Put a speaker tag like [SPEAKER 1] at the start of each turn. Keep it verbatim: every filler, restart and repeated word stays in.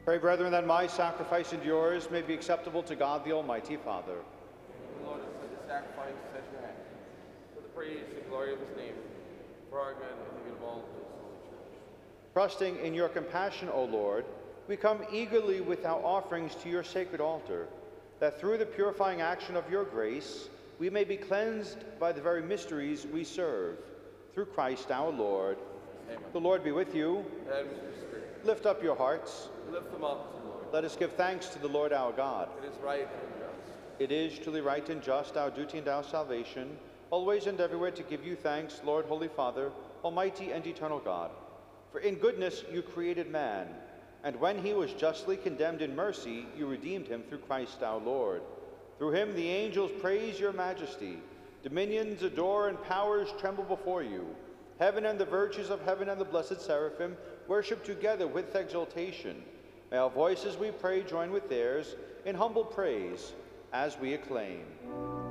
[SPEAKER 1] Pray, brethren, that my sacrifice and yours may be acceptable to God the Almighty Father.
[SPEAKER 2] The Lord has set the sacrifice at your hand, for the praise and glory of his name, for our good and the good of all his holy church.
[SPEAKER 1] Trusting in your compassion, O Lord, we come eagerly with our offerings to your sacred altar, that through the purifying action of your grace, we may be cleansed by the very mysteries we serve. Through Christ our Lord.
[SPEAKER 2] Amen.
[SPEAKER 1] The Lord be with you.
[SPEAKER 2] And with your spirit.
[SPEAKER 1] Lift up your hearts.
[SPEAKER 2] Lift them up to the Lord.
[SPEAKER 1] Let us give thanks to the Lord our God.
[SPEAKER 2] It is right and just.
[SPEAKER 1] It is truly right and just, our duty and our salvation, always and everywhere to give you thanks, Lord, Holy Father, Almighty and eternal God. For in goodness you created man, and when he was justly condemned in mercy, you redeemed him through Christ our Lord. Through him the angels praise your majesty. Dominions adore and powers tremble before you. Heaven and the virtues of heaven and the blessed seraphim worship together with exultation. May our voices, we pray, join with theirs in humble praise as we acclaim.